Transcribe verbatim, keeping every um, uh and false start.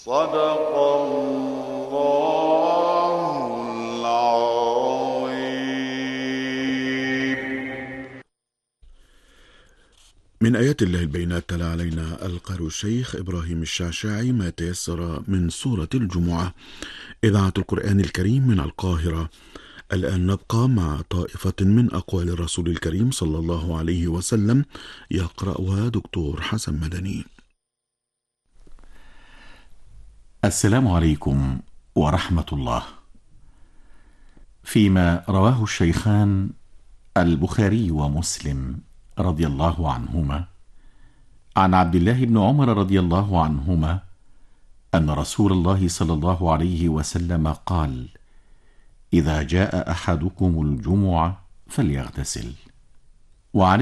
صدق الله العظيم. من آيات الله البينات تلا علينا القارئ الشيخ إبراهيم الشعشاعي ما تيسر من سورة الجمعة، إذاعة القرآن الكريم من القاهرة. الآن نبقى مع طائفة من أقوال الرسول الكريم صلى الله عليه وسلم يقرأها دكتور حسن مدني. السلام عليكم ورحمة الله. فيما رواه الشيخان البخاري ومسلم رضي الله عنهما عن عبد الله بن عمر رضي الله عنهما أن رسول الله صلى الله عليه وسلم قال: إذا جاء أحدكم الجمعة فليغتسل. وعن